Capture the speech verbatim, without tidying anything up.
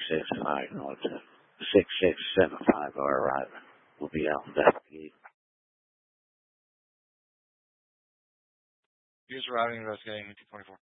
six five North six six seven five are arriving. We'll be out investigating. Here's arriving investigating two twenty-four.